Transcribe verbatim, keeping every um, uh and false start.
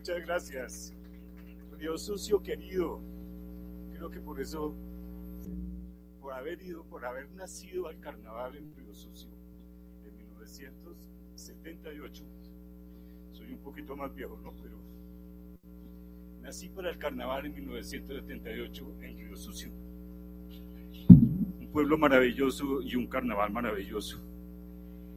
Muchas gracias. Río Sucio querido, creo que por eso, por haber ido, por haber nacido al carnaval en Río Sucio en mil novecientos setenta y ocho, soy un poquito más viejo, ¿no? Pero nací para el carnaval en mil novecientos setenta y ocho en Río Sucio, un pueblo maravilloso y un carnaval maravilloso.